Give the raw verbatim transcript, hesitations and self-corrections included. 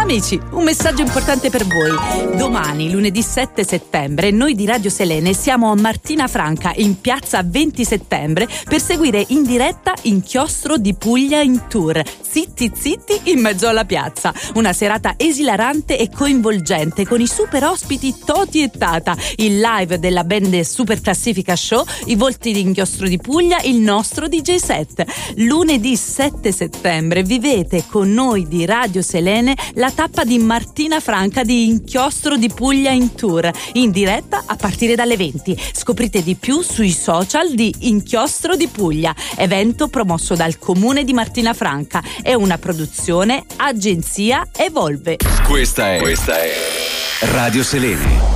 Amici, un messaggio importante per voi. Domani, lunedì sette settembre, noi di Radio Selene siamo a Martina Franca, in piazza venti settembre, per seguire in diretta Inchiostro di Puglia in tour. Zitti zitti in mezzo alla piazza. Una serata esilarante e coinvolgente con i super ospiti Toti e Tata, il live della band Super Classifica Show, i volti di Inchiostro di Puglia, il nostro D J set. Lunedì sette settembre vivete con noi di Radio Selene la tappa di Martina Franca di Inchiostro di Puglia in tour, in diretta a partire dalle venti. Scoprite di più sui social di Inchiostro di Puglia, evento promosso dal comune di Martina Franca. È una produzione Agenzia Evolve. Questa è, questa è Radio Selene.